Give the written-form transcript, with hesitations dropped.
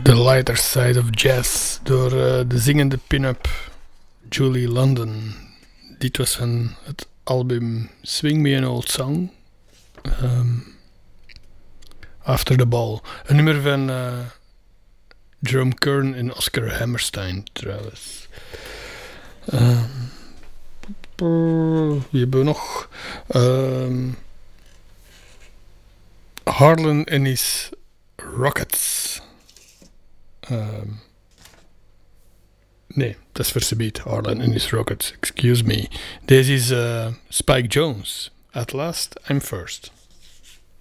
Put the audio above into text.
The Lighter Side of Jazz door de zingende pin-up Julie London. Dit was van het album Swing Me an Old Song. After the Ball. Een nummer van Jerome Kern en Oscar Hammerstein trouwens. Wie hebben we nog? Harlan en his Rockets. Nee, dat is versubiet. Harlan and his Rockets, excuse me. Deze is Spike Jones. At last, I'm first.